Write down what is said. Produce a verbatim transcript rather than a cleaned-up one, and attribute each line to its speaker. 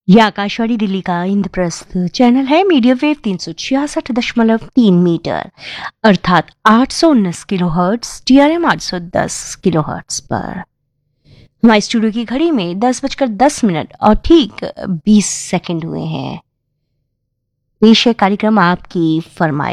Speaker 1: यह आकाशवाणी दिल्ली का इंद्रप्रस्थ चैनल है। मीडियम वेव तीन सौ छियासठ दशमलव तीन मीटर अर्थात आठ सौ उन्नीस kilo hertz, T R M आठ सौ दस किलो हर्ट्स पर। हमारे स्टूडियो की घड़ी में दस बजकर दस मिनट और ठीक बीस सेकंड हुए हैं। पेश है कार्यक्रम आपकी फरमाइश।